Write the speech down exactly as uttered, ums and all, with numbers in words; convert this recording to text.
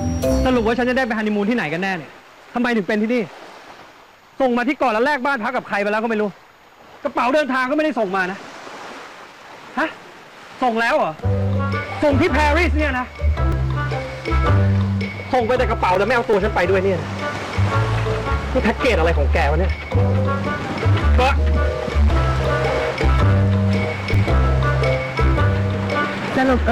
สรุปว่าฉันจะได้ไปฮันนีมูนที่ไหนกันแน่เนี่ยทำไมถึงเป็นที่นี่ส่งมาที่เก่อนแล้วแลกบ้านพักกับใครไปแล้วก็ไม่รู้กระเป๋าเดินทางก็ไม่ได้ส่งมานะฮะส่งแล้วเหรอส่งที่ปารีสเนี่ยนะส่งไปแต่กระเป๋าแล้วไม่เอาตัวฉันไปด้วยเนี่ยนี่แพ็กเกจอะไรของแกวะเนี่ยก็สรุป